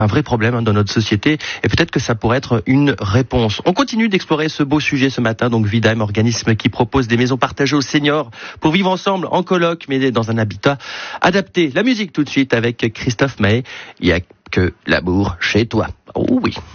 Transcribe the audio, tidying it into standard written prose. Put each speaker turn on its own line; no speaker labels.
un vrai problème dans notre société et peut-être que ça pourrait être une réponse. On continue d'explorer ce beau sujet ce matin, donc Vidame, organisme qui propose des maisons partagées aux seniors pour vivre ensemble en coloc mais dans un habitat adapté. La musique tout de suite avec Christophe Maé, il y a que l'amour chez toi. Oh oui.